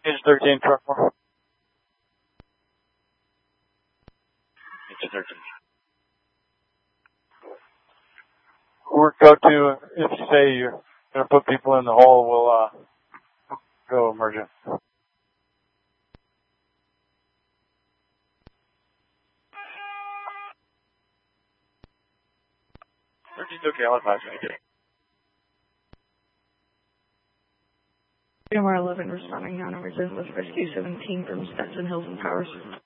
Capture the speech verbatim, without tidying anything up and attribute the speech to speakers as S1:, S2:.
S1: Page thirteen, truck four.
S2: Page thirteen.
S1: We're go to, if you say you're going to put people in the hole, we'll uh, go emergent.
S2: thirteen's okay, I'll advise you.
S3: M R eleven responding on emergent with Rescue seventeen from Stetson Hills and Powers.